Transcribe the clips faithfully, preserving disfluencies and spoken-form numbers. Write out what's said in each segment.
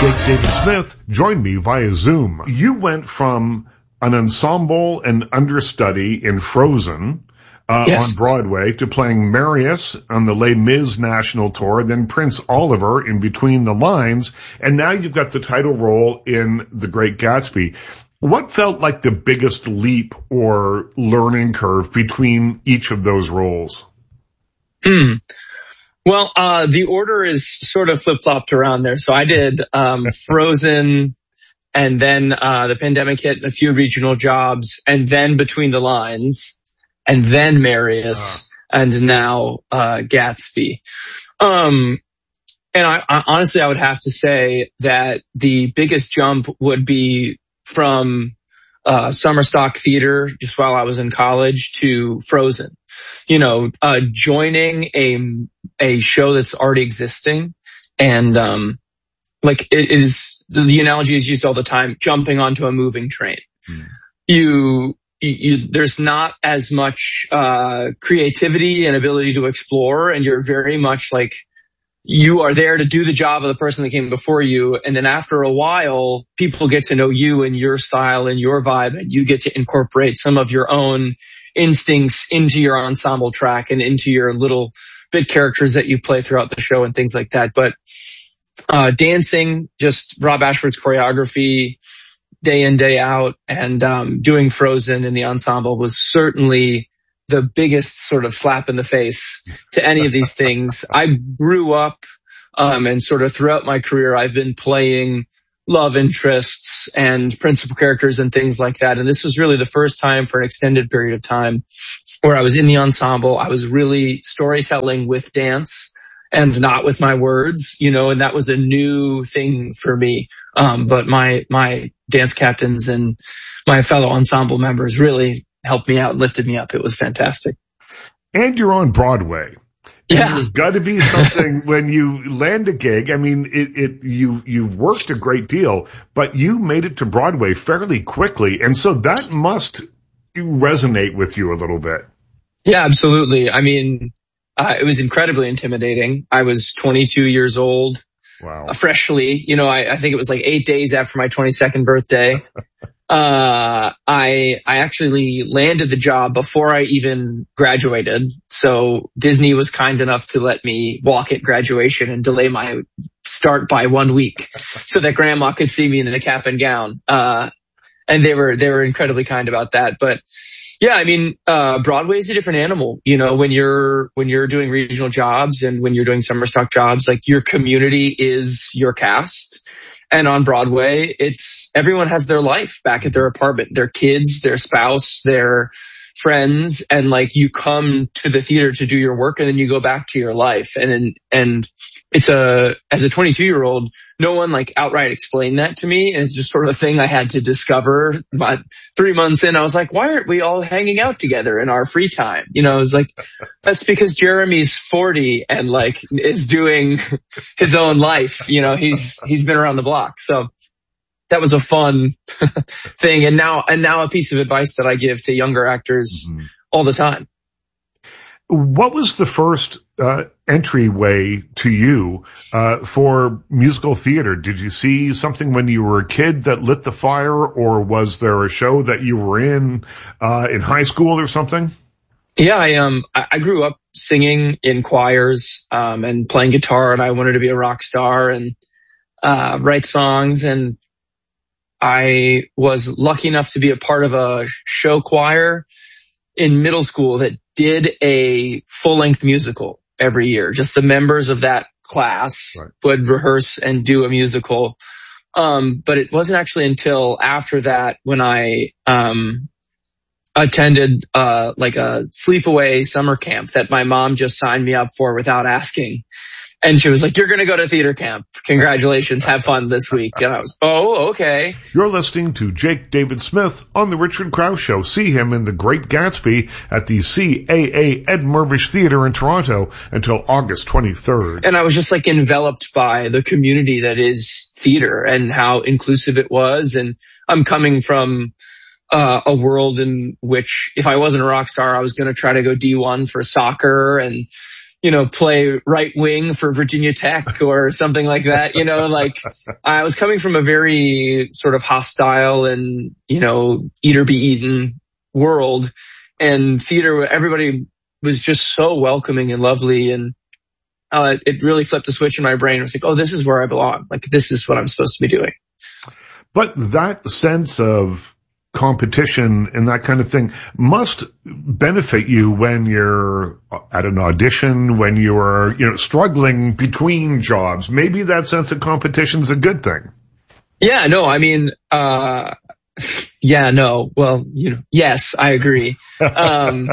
Jake David Smith joined me via Zoom. You went from an ensemble and understudy in Frozen uh, yes. on Broadway to playing Marius on the Les Mis national tour, then Prince Oliver in Between the Lines, and now you've got the title role in The Great Gatsby. What felt like the biggest leap or learning curve between each of those roles? Hmm. Well, uh, the order is sort of flip-flopped around there. So I did, um, Frozen, and then, uh, the pandemic hit and a few regional jobs, and then Between the Lines, and then Marius, uh. and now, uh, Gatsby. Um, and I, I honestly, I would have to say that the biggest jump would be from, uh, summer stock theater just while I was in college to Frozen. You know, uh, joining a, a show that's already existing and, um, like it is, the analogy is used all the time, jumping onto a moving train. Mm. You, you, there's not as much, uh, creativity and ability to explore, and you're very much like, you are there to do the job of the person that came before you. And then after a while, people get to know you and your style and your vibe, and you get to incorporate some of your own instincts into your ensemble track and into your little bit characters that you play throughout the show and things like that. But, uh, dancing, just Rob Ashford's choreography day in, day out, and, um, doing Frozen in the ensemble was certainly the biggest sort of slap in the face to any of these things. I grew up, um, and sort of throughout my career, I've been playing love interests and principal characters and things like that. And this was really the first time for an extended period of time where I was in the ensemble. I was really storytelling with dance and not with my words, you know, and that was a new thing for me. Um, but my, my dance captains and my fellow ensemble members really helped me out and lifted me up. It was fantastic. And you're on Broadway. And yeah. There's got to be something when you land a gig. I mean, it, it, you, you've worked a great deal, but you made it to Broadway fairly quickly. And so that must resonate with you a little bit. Yeah, absolutely. I mean, uh, it was incredibly intimidating. I was twenty-two years old. Wow. Uh, freshly, you know, I, I think it was like eight days after my twenty-second birthday. Uh, I, I actually landed the job before I even graduated. So Disney was kind enough to let me walk at graduation and delay my start by one week so that grandma could see me in the cap and gown. Uh, and they were, they were incredibly kind about that. But yeah, I mean, uh, Broadway is a different animal, you know, when you're, when you're doing regional jobs and when you're doing summer stock jobs, like your community is your cast. And on Broadway, it's everyone has their life back at their apartment, their kids, their spouse, their friends. And like you come to the theater to do your work and then you go back to your life. And, and it's a, as a twenty-two year old, no one like outright explained that to me. And it's just sort of a thing I had to discover. But three months in, I was like, why aren't we all hanging out together in our free time? You know, it's like, that's because Jeremy's forty and like is doing his own life. You know, he's, he's been around the block. So that was a fun thing. And now, and now a piece of advice that I give to younger actors mm-hmm. all the time. What was the first uh, entryway to you uh, for musical theater? Did you see something when you were a kid that lit the fire, or was there a show that you were in uh, in high school or something? Yeah, I um I grew up singing in choirs um and playing guitar, and I wanted to be a rock star and uh write songs. And I was lucky enough to be a part of a show choir in middle school that did a full-length musical every year. Just the members of that class right. would rehearse and do a musical. Um, but it wasn't actually until after that when I um attended uh like a sleepaway summer camp that my mom just signed me up for without asking. And she was like, you're going to go to theater camp. Congratulations. Have fun this week. And I was, oh, okay. You're listening to Jake David Smith on The Richard Krause Show. See him in The Great Gatsby at the C A A Ed Mirvish Theater in Toronto until August twenty-third. And I was just like enveloped by the community that is theater and how inclusive it was. And I'm coming from uh a world in which if I wasn't a rock star, I was going to try to go D one for soccer and you know, play right wing for Virginia Tech or something like that. You know, like I was coming from a very sort of hostile and, you know, eat or be eaten world, and theater, everybody was just so welcoming and lovely. And uh, it really flipped a switch in my brain. I was like, oh, this is where I belong. Like, this is what I'm supposed to be doing. But that sense of competition and that kind of thing must benefit you when you're at an audition, when you're, you know, struggling between jobs. Maybe that sense of competition is a good thing. Yeah, no, I mean, uh, yeah, no, well, you know, yes, I agree. Um,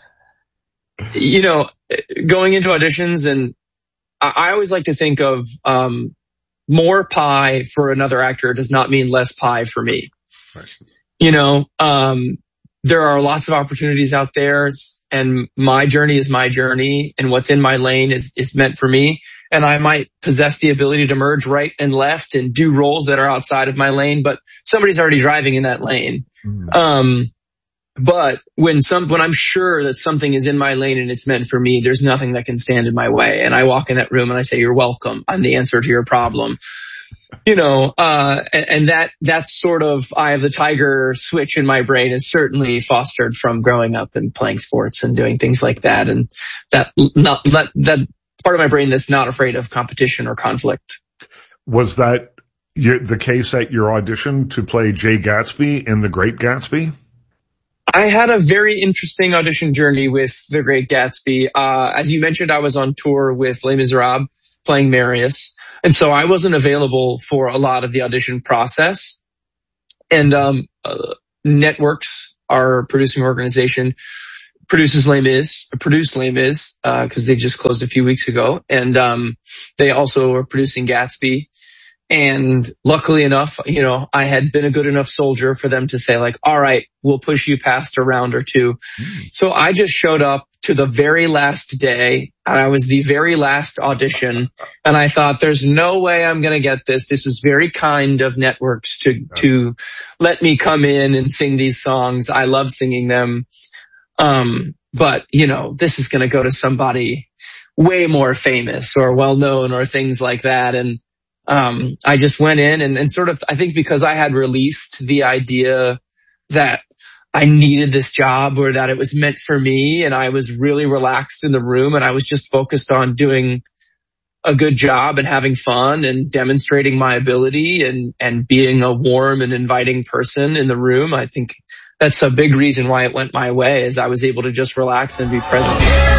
you know, going into auditions, and I, I always like to think of, um, more pie for another actor does not mean less pie for me. Right. You know, um, there are lots of opportunities out there, and my journey is my journey, and what's in my lane is, is meant for me. And I might possess the ability to merge right and left and do roles that are outside of my lane, but somebody's already driving in that lane. Mm. Um, but when some, when I'm sure that something is in my lane and it's meant for me, there's nothing that can stand in my way. And I walk in that room and I say, you're welcome. I'm the answer to your problem. You know, uh, and, and that, that's sort of Eye of the Tiger switch in my brain is certainly fostered from growing up and playing sports and doing things like that. And that, not, that, that part of my brain that's not afraid of competition or conflict. Was that your, the case at your audition to play Jay Gatsby in The Great Gatsby? I had a very interesting audition journey with The Great Gatsby. Uh, as you mentioned, I was on tour with Les Miserables playing Marius. And so I wasn't available for a lot of the audition process. And um uh, Networks, our producing organization, produces Les Mis, produced Les Mis, uh, cause they just closed a few weeks ago. And um they also are producing Gatsby. And luckily enough, you know, I had been a good enough soldier for them to say like, all right, we'll push you past a round or two. Mm. So I just showed up to the very last day. I was the very last audition, and I thought there's no way I'm going to get this. This was very kind of Networks to, to let me come in and sing these songs. I love singing them. Um, but you know, this is going to go to somebody way more famous or well known or things like that. And Um, I just went in and, and sort of, I think because I had released the idea that I needed this job or that it was meant for me, and I was really relaxed in the room, and I was just focused on doing a good job and having fun and demonstrating my ability and, and being a warm and inviting person in the room. I think that's a big reason why it went my way, is I was able to just relax and be present.